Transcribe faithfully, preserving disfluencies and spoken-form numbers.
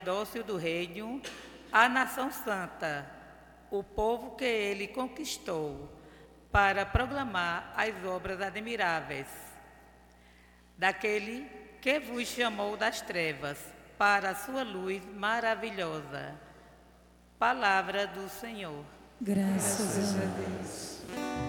sacerdócio do reino, a nação santa, o povo que ele conquistou, para proclamar as obras admiráveis daquele que vos chamou das trevas para a sua luz maravilhosa. Palavra do Senhor. Graças a Deus.